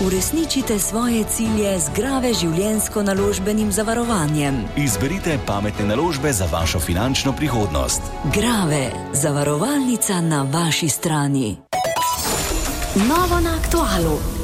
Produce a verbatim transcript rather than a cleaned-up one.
Uresničite svoje cilje z Grave življenjsko-naložbenim zavarovanjem. Izberite pametne naložbe za vašo finančno prihodnost. Grave, zavarovalnica na vaši strani. Novo na aktualu.